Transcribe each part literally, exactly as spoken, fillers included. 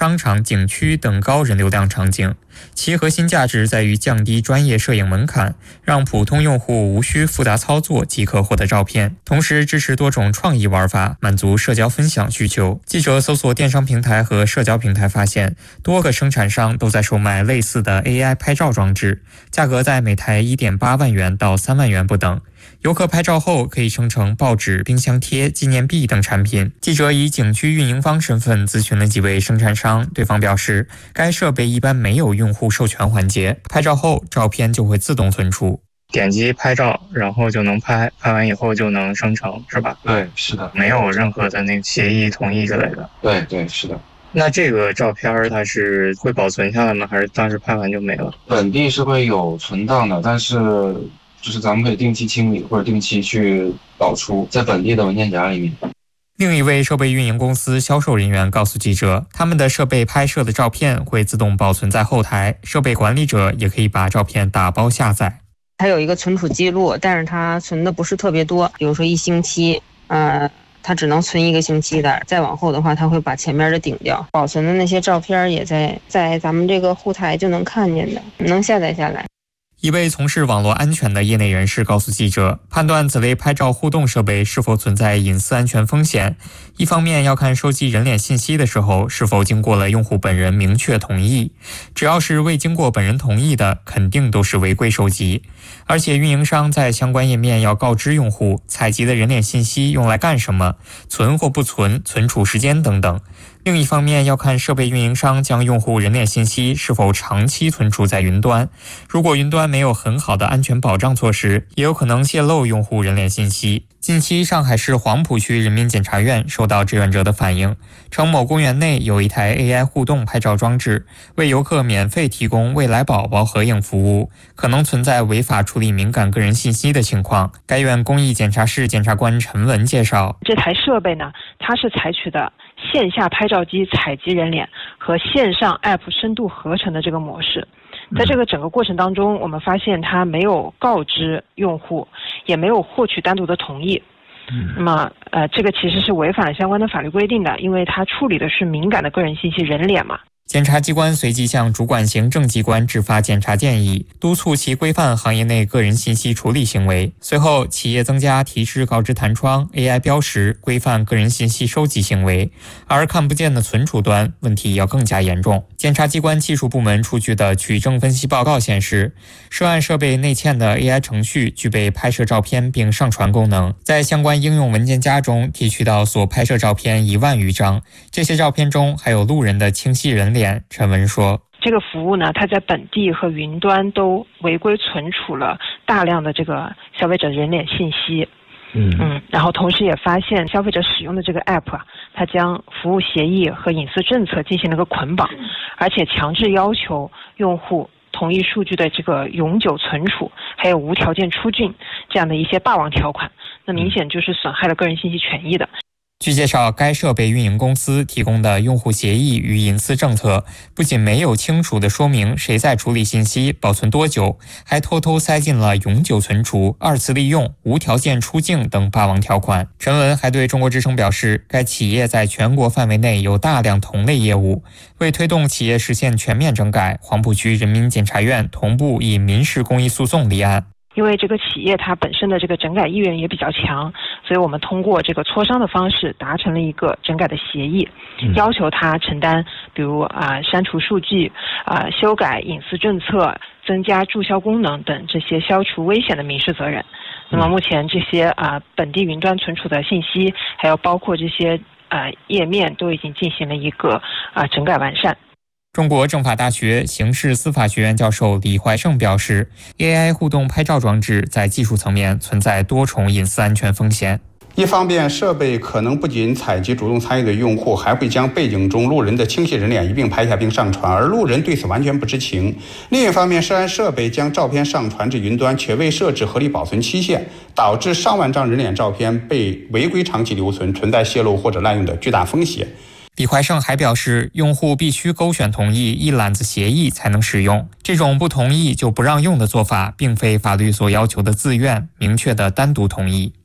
商场、景区等高人流量场景。其核心价值在于降低专业摄影门槛，让普通用户无需复杂操作即可获得照片，同时支持多种创意玩法，满足社交分享需求。记者搜索电商平台和社交平台发现，多个生产商都在售卖类似的 A I 拍照装置，价格在每台 一点八万元到三万元不等。游客拍照后可以生成报纸、冰箱贴、纪念币等产品。记者以景区运营方身份咨询了几位生产商，对方表示，该设备一般没有用户授权环节，拍照后照片就会自动存储。 点击拍照，然后就能拍，拍完以后就能生成，是吧？ 对，是的， 没有任何的那个协议、同意之类的。 对对，是的。 那这个照片它是会保存下来吗？还是当时拍完就没了？ 本地是会有存档的，但是就是咱们可以定期清理或者定期去导出，在本地的文件夹里面。 另一位设备运营公司销售人员告诉记者，他们的设备拍摄的照片会自动保存在后台，设备管理者也可以把照片打包下载。 它有一个存储记录，但是它存的不是特别多，比如说一星期，呃，它只能存一个星期的，再往后的话，它会把前面的顶掉。保存的那些照片也在在咱们这个后台就能看见的，能下载下来。 一位从事网络安全的业内人士告诉记者，判断此类拍照互动设备是否存在隐私安全风险，一方面要看收集人脸信息的时候是否经过了用户本人明确同意，只要是未经过本人同意的，肯定都是违规收集。而且运营商在相关页面要告知用户采集的人脸信息用来干什么，存或不存，存储时间等等。另一方面要看设备运营商将用户人脸信息是否长期存储在云端，如果云端没有很好的安全保障措施，也有可能泄露用户人脸信息。近期上海市黄浦区人民检察院收到志愿者的反映，称某公园内有一台 A I 互动拍照装置，为游客免费提供未来宝宝合影服务，可能存在违法处理敏感个人信息的情况。该院公益检察室检察官陈文介绍， 这台设备呢，它是采取的线下拍照机采集人脸和线上 App 深度合成的这个模式。在这个整个过程当中，我们发现它没有告知用户，也没有获取单独的同意。那么呃，这个其实是违反了相关的法律规定的，因为它处理的是敏感的个人信息人脸嘛。 检察机关随即向主管行政机关制发检察建议，督促其规范行业内个人信息处理行为。随后，企业增加提示告知弹窗、A I 标识，规范个人信息收集行为。而看不见的存储端问题要更加严重。检察机关技术部门出具的取证分析报告显示，涉案设备内嵌的 A I 程序具备拍摄照片并上传功能，在相关应用文件夹中提取到所拍摄照片一万余张，这些照片中还有路人的清晰人脸。陈文说， 这个服务呢，它在本地和云端都违规存储了大量的这个消费者人脸信息。嗯嗯，然后同时也发现消费者使用的这个 app 啊，它将服务协议和隐私政策进行了个捆绑，而且强制要求用户同意数据的这个永久存储，还有无条件出境这样的一些霸王条款，那明显就是损害了个人信息权益的。 据介绍，该设备运营公司提供的用户协议与隐私政策不仅没有清楚地说明谁在处理信息、保存多久，还偷偷塞进了永久存储、二次利用、无条件出境等霸王条款。陈文还对中国之声表示，该企业在全国范围内有大量同类业务，为推动企业实现全面整改，黄浦区人民检察院同步以民事公益诉讼立案。 因为这个企业它本身的这个整改意愿也比较强，所以我们通过这个磋商的方式达成了一个整改的协议，要求他承担比如啊、呃、删除数据啊、呃、修改隐私政策、增加注销功能等这些消除危险的民事责任。那么目前这些啊、呃、本地云端存储的信息，还有包括这些啊、呃、页面都已经进行了一个啊、呃、整改完善。 中国政法大学刑事司法学院教授李怀胜表示 ，A I 互动拍照装置在技术层面存在多重隐私安全风险。 一方面，设备可能不仅采集主动参与的用户，还会将背景中路人的清晰人脸一并拍下并上传，而路人对此完全不知情。另一方面，涉案设备将照片上传至云端，却未设置合理保存期限，导致上万张人脸照片被违规长期留存，存在泄露或者滥用的巨大风险。 李怀胜还表示，用户必须勾选同意一揽子协议才能使用，这种不同意就不让用的做法，并非法律所要求的自愿、明确的单独同意。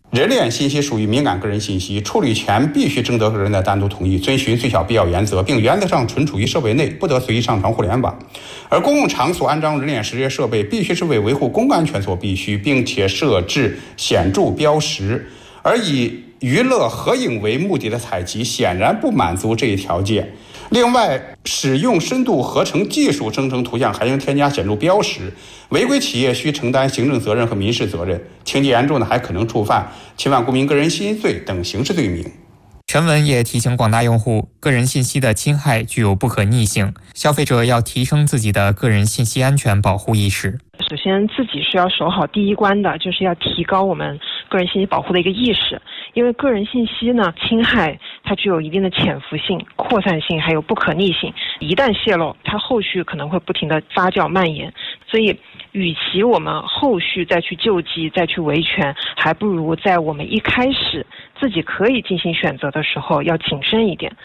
人脸信息属于敏感个人信息，处理前必须征得个人的单独同意，遵循最小必要原则，并原则上存储于设备内，不得随意上传互联网。而公共场所安装人脸识别设备必须是为维护公共安全所必须，并且设置显著标识。而以娱乐合影为目的的采集显然不满足这一条件。另外，使用深度合成技术生成图像还应添加显著标识，违规企业需承担行政责任和民事责任，情节严重的还可能触犯侵犯公民个人信息罪等刑事罪名。 全文也提醒广大用户，个人信息的侵害具有不可逆性，消费者要提升自己的个人信息安全保护意识。 首先，自己是要守好第一关的，就是要提高我们个人信息保护的一个意识。因为个人信息呢，侵害它具有一定的潜伏性、扩散性，还有不可逆性。一旦泄露，它后续可能会不停的发酵蔓延。所以，与其我们后续再去救济、再去维权，还不如在我们一开始自己可以进行选择的时候，要谨慎一点。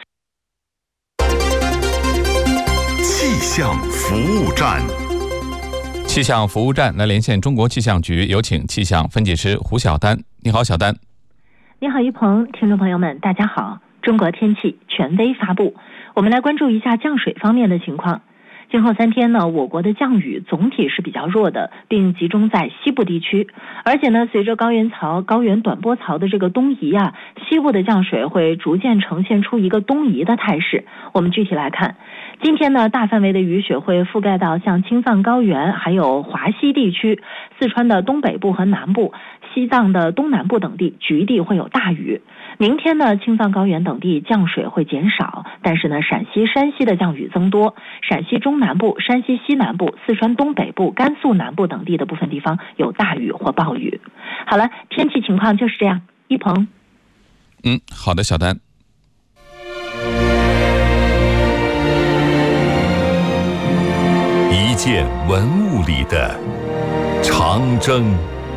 气象服务站。 气象服务站来连线中国气象局，有请气象分解师胡晓丹。你好，小丹。 你好，一鹏，听众朋友们，大家好。中国天气权威发布，我们来关注一下降水方面的情况。今后三天呢，我国的降雨总体是比较弱的，并集中在西部地区。而且呢，随着高原槽、高原短波槽的这个东移啊，西部的降水会逐渐呈现出一个东移的态势。我们具体来看，今天呢，大范围的雨雪会覆盖到像青藏高原，还有华西地区、四川的东北部和南部、西藏的东南部等地，局地会有大雨。明天呢，青藏高原等地降水会减少，但是呢，陕西、山西的降雨增多，陕西中南部、山西西南部、四川东北部、甘肃南部等地的部分地方有大雨或暴雨。好了，天气情况就是这样。一鹏， 嗯，好的，小丹。 一件文物里的长征。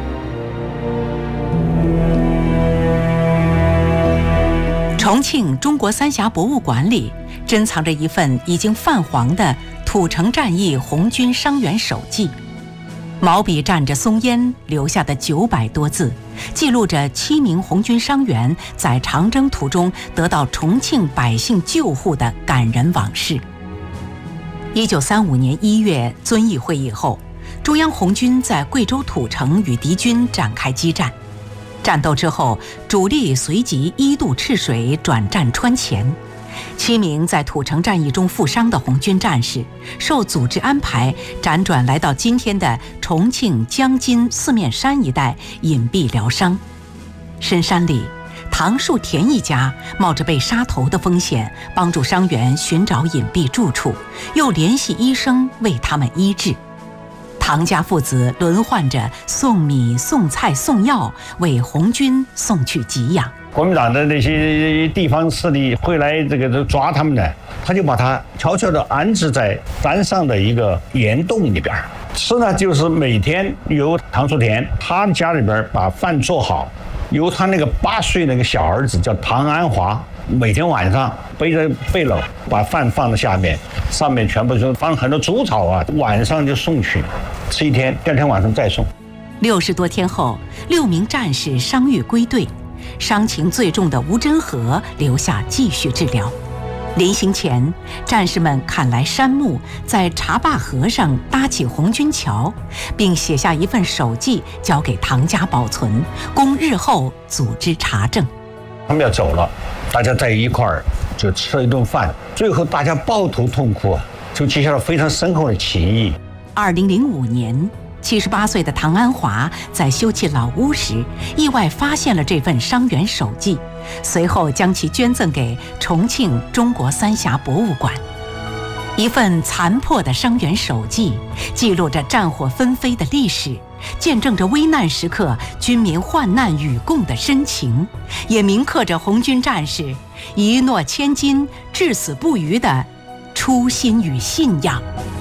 重庆中国三峡博物馆里珍藏着一份已经泛黄的土城战役红军伤员手记，毛笔蘸着松烟留下的九百多字，记录着七名红军伤员在长征途中得到重庆百姓救护的感人往事。一九三五年一月遵义会议后，中央红军在贵州土城与敌军展开激战。战斗之后，主力随即一渡赤水转战川黔。七名在土城战役中负伤的红军战士，受组织安排辗转来到今天的重庆江津四面山一带隐蔽疗伤。深山里，唐树田一家冒着被杀头的风险，帮助伤员寻找隐蔽住处，又联系医生为他们医治。唐家父子轮换着送米、送菜、送药，为红军送去给养。 国民党的那些地方势力会来这个抓他们呢，他就把他悄悄地安置在山上的一个岩洞里边。吃呢，就是每天由唐树田他家里边把饭做好，由他那个八岁那个小儿子叫唐安华，每天晚上背着背篓把饭放在下面，上面全部就放很多猪草啊，晚上就送去吃一天，第二天晚上再送。 六十多天后，六名战士伤愈归队，伤情最重的吴真和留下继续治疗。临行前，战士们砍来杉木，在茶坝河上搭起红军桥，并写下一份手记交给唐家保存，供日后组织查证。 他们要走了，大家在一块儿就吃了一顿饭，最后大家抱头痛哭啊，就结下了非常深厚的情谊。 二零零五年，七十八岁的唐安华在修葺老屋时，意外发现了这份伤员手记，随后将其捐赠给重庆中国三峡博物馆。一份残破的伤员手记，记录着战火纷飞的历史，见证着危难时刻军民患难与共的深情，也铭刻着红军战士一诺千金、至死不渝的初心与信仰。